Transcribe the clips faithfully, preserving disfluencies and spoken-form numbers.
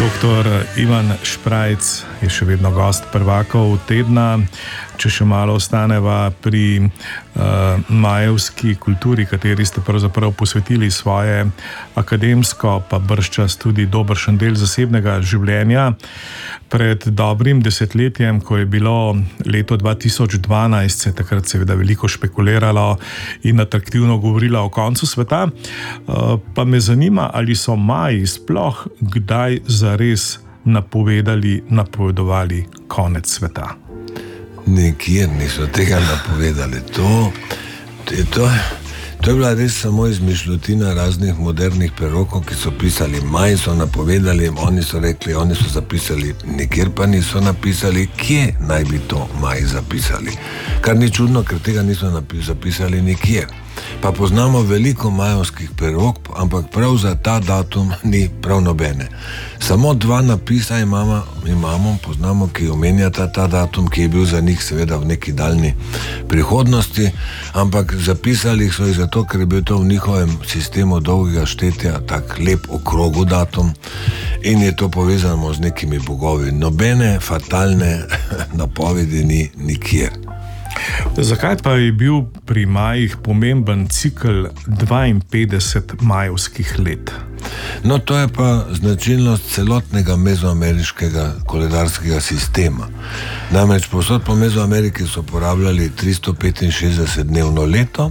Doktor Ivan Šprajc je še vedno gost prvakov tedna. Če še malo ostaneva pri uh, majevski kulturi, kateri ste pravzaprav posvetili svoje akademsko, pa bržčas tudi dobršen del zasebnega življenja. Pred dobrim desetletjem, ko je bilo leto dva tisoč dvanajst, se je takrat seveda veliko špekuliralo in atraktivno govorilo o koncu sveta. Uh, pa me zanima, ali so Maji sploh kdaj zares napovedali, napovedovali konec sveta? Nikjer niso tega napovedali. To, to, to je bila res samo izmišljotina raznih modernih prerokov, ki so pisali Maj, so napovedali, oni so rekli, oni so zapisali, nikjer pa niso napisali, kje naj bi to Maj zapisali. Kar ni čudno, ker tega niso zapisali nikjer. Pa poznamo veliko majevskih prerok, ampak prav za ta datum ni prav nobene. Samo dva napisa imamo, imamo, poznamo, ki omenjata ta datum, ki je bil za njih seveda v neki daljni prihodnosti, ampak zapisali so jih zato, ker je bil to v njihovem sistemu dolgega štetja tak lep okrogu datum in je to povezano z nekimi bogovi. Nobene fatalne napovedi ni nikjer. Zakaj pa je bil pri Majih pomemben cikel dvainpetdeset majevskih let? No, to je pa značilnost celotnega mezoameriškega koledarskega sistema. Namreč povsod po Mezoameriki so uporabljali tristo petinšestdeset dnevno leto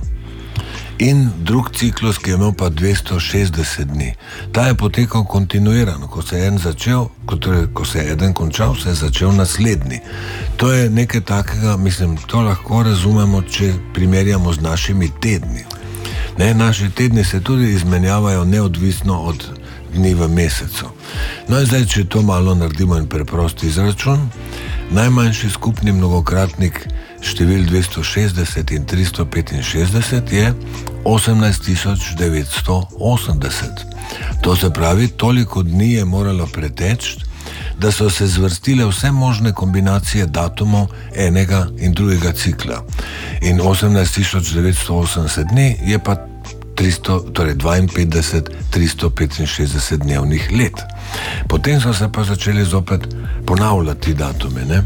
in drug ciklus, ki je imel pa dvesto šestdeset dni. Ta je potekal kontinuirano. Ko se je en začel, torej, ko se je eden končal, se je začel naslednji. To je nekaj takega, mislim, to lahko razumemo, če primerjamo z našimi tedni. Ne, naši tedni se tudi izmenjavajo neodvisno od dni v mesecu. No in zdaj, če to malo naredimo in preprost izračun, najmanjši skupni mnogokratnik števil dvesto šestdeset in tristo petinšestdeset je osemnajst tisoč devetsto osemdeset. To se pravi, toliko dni je moralo preteči, da so se zvrstile vse možne kombinacije datumov enega in drugega cikla. In osemnajst tisoč devetsto osemdeset dni je pa tristo, torej dvainpetdeset tristo petinšestdeset dnevnih let. Potem so se pa začeli zopet ponavljati datume, ne?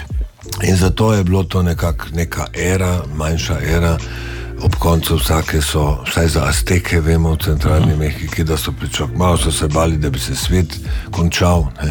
In zato je bilo to nekak neka era, manjša era. Ob koncu vsake so, vsaj za Azteke vemo v centralni Mehiki, da so pričak, malo so se bali, da bi se svet končal, ne?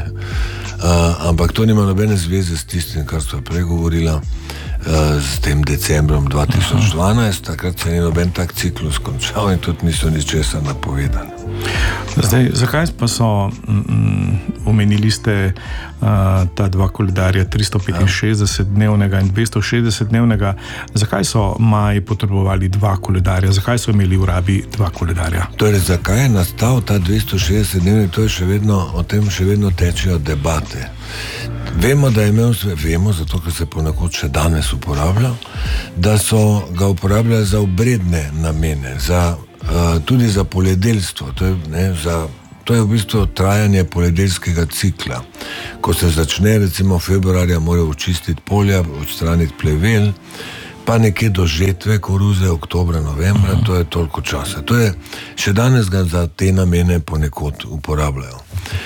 Uh, ampak to nima nobene zveze s tistim, kar so prej govorila, uh, s tem decembrom dva tisoč dvanajst, takrat se ni noben tak ciklus končal in tudi niso ničesar napovedali. Zdaj, zakaj pa so, mm, omenili ste uh, ta dva koledarja, tristo petinšestdeset dnevnega in dvesto šestdeset dnevnega, zakaj so Maji potrebovali dva koledarja, zakaj so imeli v rabi dva koledarja? Torej, zakaj je nastal ta dvesto šestdeset dnevni, to je še vedno, o tem še vedno tečejo debate. Vemo, da je imel, vemo, zato ker se ponekod še danes uporablja, da so ga uporabljali za obredne namene, za Uh, tudi za poljedelstvo, to je, ne, za, to je v bistvu trajanje poljedelskega cikla. Ko se začne, recimo februarja, morajo očistiti polja, odstraniti plevel, pa nekje do žetve koruze, oktobra, novembra, to je toliko časa. To je, še danes ga za te namene ponekod uporabljajo.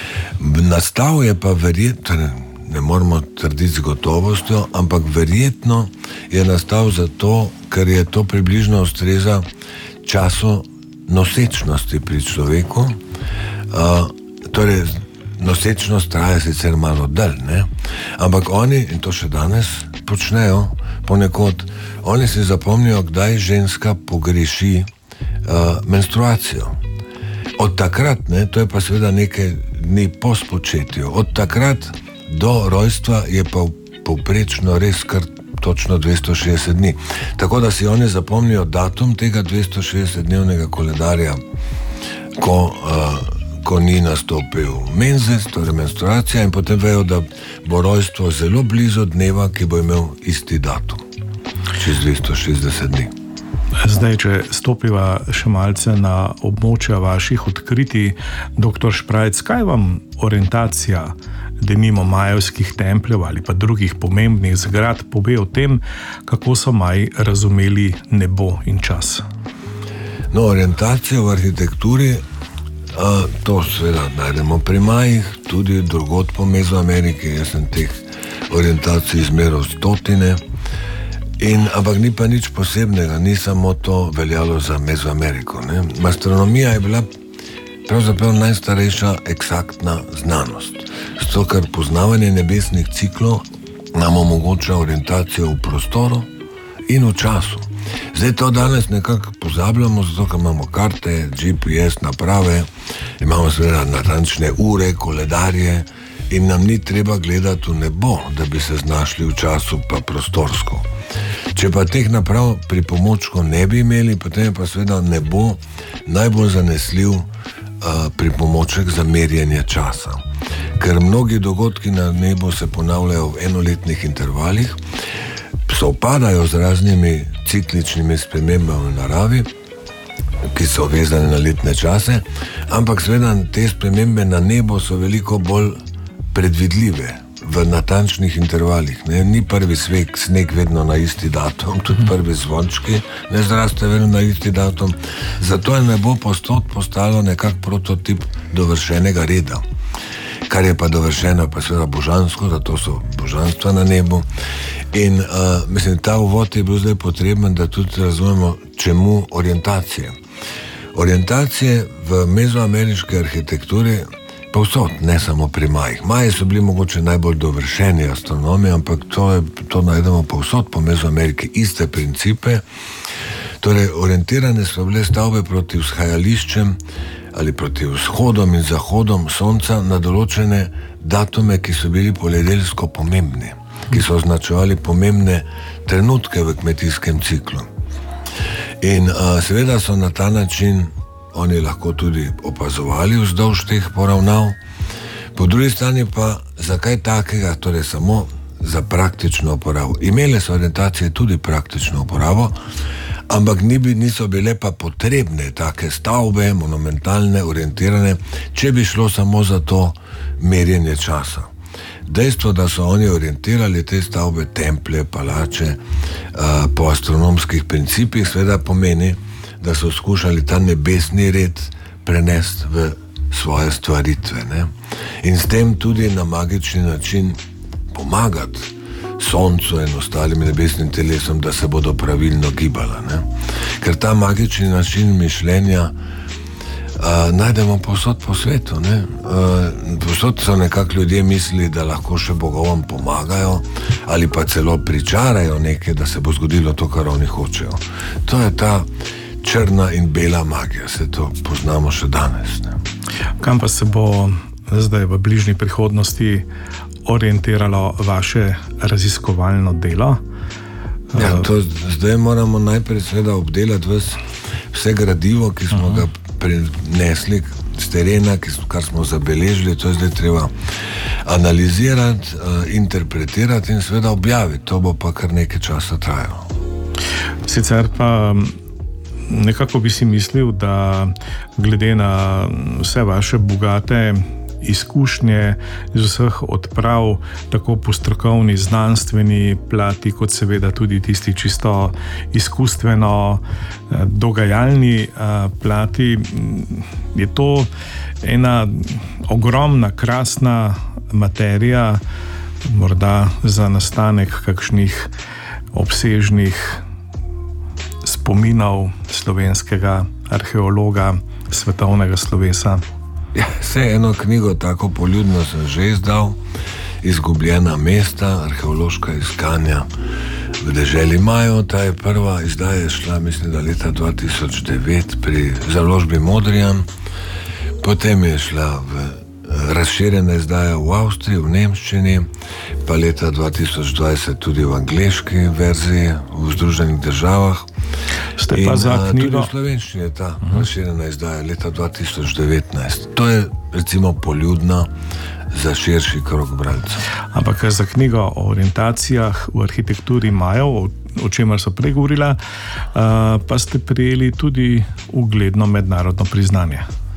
Nastal je pa verjetno, ne moramo trditi z gotovostjo, ampak verjetno je nastal zato, ker je to približno ustreza času nosečnosti pri človeku. Uh, torej, nosečnost traja sicer malo dalj, ne? Ampak oni, in to še danes počnejo ponekod, oni si zapomnijo, kdaj ženska pogreši uh, menstruacijo. Od takrat, ne, to je pa seveda nekaj dni po spočetju, od takrat do rojstva je pa povprečno res kar točno dvesto šestdeset dni. Tako da si oni zapomnijo datum tega dvesto šestdeset dnevnega koledarja, ko, uh, ko ni nastopil menzes, torej menstruacija, in potem vejo, da bo rojstvo zelo blizu dneva, ki bo imel isti datum, čez dvesto šestdeset dni. Zdaj, če stopiva še malce na območja vaših odkritij, doktor Šprajc, kaj vam orientacija denimo majevskih templjev ali pa drugih pomembnih zgradb pove o tem, kako so Maji razumeli nebo in čas? No, orientacija v arhitekturi Uh, to seveda najdemo pri Majih, tudi drugod po Mezoameriki. Jaz sem teh orientacij izmeral stotine. In, ampak ni pa nič posebnega, ni samo to veljalo za Mezoameriko. Ne? Astronomija je bila pravzaprav najstarejša eksaktna znanost. Zato, ker poznavanje nebesnih ciklov nam omogoča orientacijo v prostoru in v času. Zdaj to danes nekako pozabljamo, zato ker imamo karte, G P S naprave, imamo seveda natančne ure, koledarje in nam ni treba gledati v nebo, da bi se znašli v času pa prostorsko. Če pa teh naprav pri pomočku ne bi imeli, potem je pa seveda nebo najbolj zanesljiv uh, pripomoček za merjenje časa. Ker mnogi dogodki na nebu se ponavljajo v enoletnih intervalih, sovpadajo z raznimi cikličnimi spremembami v naravi, ki so vezane na letne čase, ampak seveda te spremembe na nebu so veliko bolj predvidljive v natančnih intervalih. Ne? Ni prvi svek, sneg vedno na isti datum, tudi prvi zvončki ne zraste vedno na isti datum. Zato je nebo postot postalo nekak prototip dovršenega reda. Kar je pa dovršeno, pa seveda božansko, zato so božanstva na nebu. In uh, mislim, ta uvod je bil zdaj potreben, da tudi razumemo, čemu orientacije. Orientacije v mezoameriški arhitekturi povsod, ne samo pri Majih. Maji so bili mogoče najbolj dovršeni astronomi, ampak to, je, to najdemo povsod po Mezoameriki, iste principe. Torej, orientirane so bile stavbe proti vzhajališčem ali proti vzhodom in zahodom sonca na določene datume, ki so bili poljedelsko pomembni, ki so označevali pomembne trenutke v kmetijskem ciklu. In a, seveda so na ta način oni lahko tudi opazovali vzdolž teh poravnav. Po drugi strani pa zakaj takega, torej samo za praktično uporabo. Imele so orientacije tudi praktično uporabo, ampak ni bi, niso bile pa potrebne take stavbe, monumentalne, orientirane, če bi šlo samo za to merjenje časa. Dejstvo, da so oni orientirali te stavbe, templje, palače uh, po astronomskih principih, seveda pomeni, da so skušali ta nebesni red prenesti v svoje stvaritve. Ne? In s tem tudi na magični način pomagati soncu in ostalim nebesnim telesom, da se bodo pravilno gibala. Ne? Ker ta magični način mišljenja uh, najdemo povsod po svetu. Ne? Uh, povsod so nekako ljudje mislili, da lahko še bogovom pomagajo ali pa celo pričarajo nekaj, da se bo zgodilo to, kar oni hočejo. To je ta črna in bela magija, se to poznamo še danes. Ne? Kam pa se bo zdaj v bližnji prihodnosti orientiralo vaše raziskovalno delo? Ja, to zdaj moramo najprej seveda obdelati vse, vse gradivo, ki smo uh-huh. ga prinesli z terena, ki, kar smo zabeležili, to je zdaj treba analizirati, uh, interpretirati in seveda objaviti. To bo pa kar nekaj časa trajalo. Sicer pa nekako bi si mislil, da glede na vse vaše bogate izkušnje iz vseh odprav, tako po strokovni, znanstveni plati, kot seveda tudi tisti čisto izkustveno dogajalni plati, je to ena ogromna, krasna materija, morda za nastanek kakšnih obsežnih spominov slovenskega arheologa svetovnega slovesa. Ja, vse eno knjigo tako poljudno sem že izdal, Izgubljena mesta, arheološka iskanja v deželi Majev. Ta je prva izdaja šla, mislim, da leta dva tisoč devet pri založbi Modrijan. Potem je šla v razširjena izdaja v Avstriji, v nemščini, pa leta dva tisoč dvajset tudi v angleški verziji v Združenih državah. Ste pa za knjigo? Tudi v slovenščini je ta uh-huh. razširjena izdaja leta dva tisoč devetnajst. To je recimo poljudna za širši krog bralcev. Ampak za knjigo o orientacijah v arhitekturi Majev, o, o čemer so pregovorila, uh, pa ste prijeli tudi ugledno mednarodno priznanje.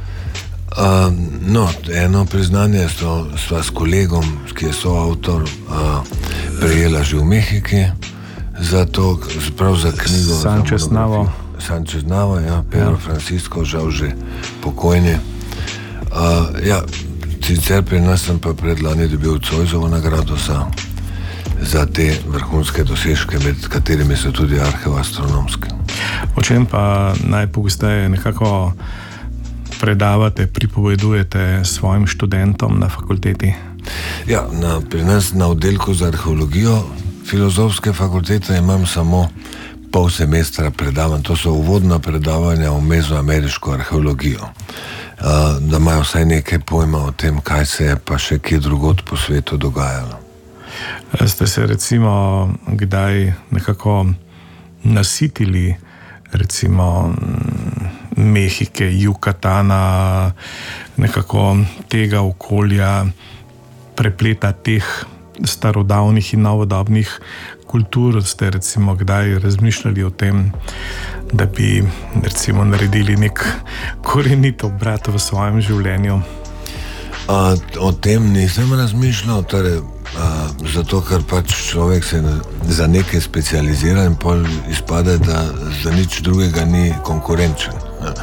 Uh, no, eno priznanje so, sva s kolegom, ki je soavtor, uh, prejela že v Mehiki, za to, prav za knjigo Sanchez Navo. Sanchez Navo, ja, Pedro ja. Francisco, žal že pokojni, Uh, ja, sicer pri nas sem pa predlani dobil Zoisovo nagrado za, za te vrhunske dosežke, med katerimi so tudi arheoastronomske. O čem pa najpogosteje nekako predavate, pripovedujete svojim študentom na fakulteti? Ja, na, pri nas na oddelku za arheologijo Filozofske fakultete imam samo pol semestra predavanj. To so uvodna predavanja v mezoameriško arheologijo. Uh, da imajo vsaj nekaj pojma o tem, kaj se je pa še kje drugod po svetu dogajalo. Ste se recimo kdaj nekako nasitili recimo Mehike, Jukatana, nekako tega okolja, prepleta teh starodavnih in novodobnih kultur? Ste recimo kdaj razmišljali o tem, da bi recimo naredili nek korenit obrat v svojem življenju? A, o tem nisem razmišljal, torej, a, zato ker pač človek se za nekaj specializira in pol izpade, da za nič drugega ni konkurenčen.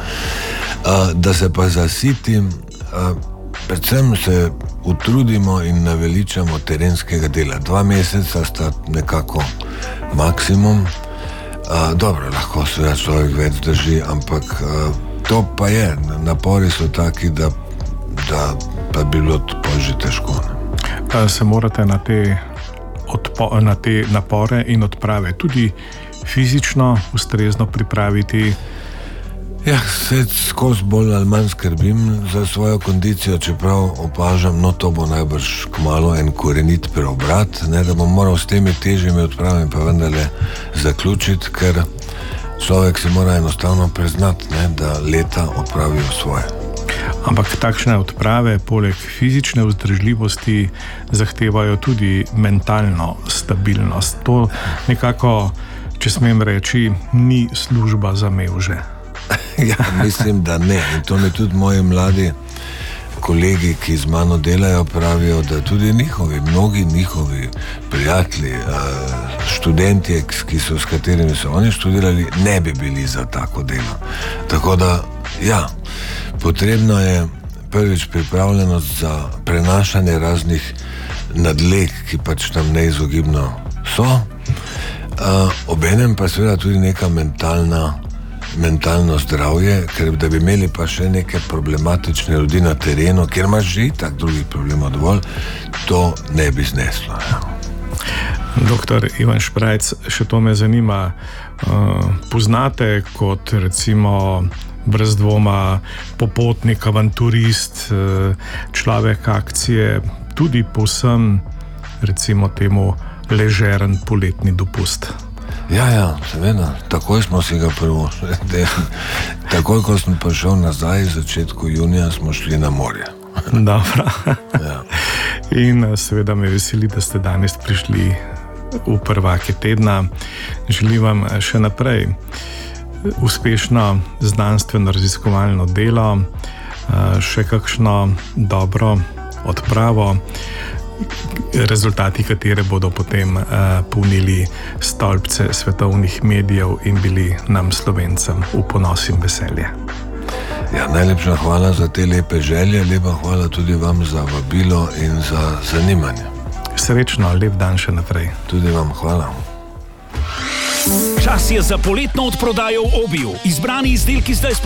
A, da se pa zasitim, a, predvsem se utrudimo in naveličamo terenskega dela. Dva meseca sta nekako maksimum. A, dobro, lahko se da človek več drži, ampak a, to pa je. Napori so taki, da, da pa bi bilo to že težko. A, se morate na te, odpo, na te napore in odprave tudi fizično ustrezno pripraviti? Ja, se skozi bolj ali manj skrbim za svojo kondicijo, čeprav opažam, no to bo najbrž kmalu en korenit preobrat, ne, da bom moral s temi težjimi odpravami pa vendarle zaključiti, ker človek si mora enostavno priznati, ne, da leta opravijo svoje. Ampak takšne odprave poleg fizične vzdržljivosti zahtevajo tudi mentalno stabilnost. To nekako, če smem reči, ni služba za mevže. Ja, mislim, da ne. In to mi tudi moji mladi kolegi, ki z mano delajo, pravijo, da tudi njihovi, mnogi njihovi prijatelji, študentje, ki so, s katerimi so oni študirali, ne bi bili za tako delo. Tako da, ja, potrebno je prvič pripravljenost za prenašanje raznih nadleg, ki pač tam neizogibno so, obenem pa seveda tudi neka mentalna mentalno zdravje, ker da bi imeli pa še neke problematične ljudi na terenu, kjer imaš že tak drugih problemov dovolj, to ne bi zneslo. Ja. Doktor Ivan Šprajc, še to me zanima. Poznate kot recimo brez dvoma popotnik, avanturist, človek akcije, tudi povsem recimo temu ležeren poletni dopust? Ja, ja, seveda, takoj smo si ga privoščili. Takoj, ko sem prišel nazaj, v začetku junija, smo šli na morje. Dobro. Ja. In seveda me veseli, da ste danes prišli v prvake tedna. Želim vam še naprej uspešno znanstveno raziskovalno delo, še kakšno dobro odpravo, rezultati katere bodo potem uh, polnili stolpce svetovnih medijev in bili nam Slovencem v ponos in veselje. Ja, najlepša hvala za te lepe želje, lepa hvala tudi vam za vabilo in za zanimanje. Srečno, lep dan še naprej. Tudi vam hvala. Čas je za poletno odprodajo v Obiu. Izbrani izdelki zdaj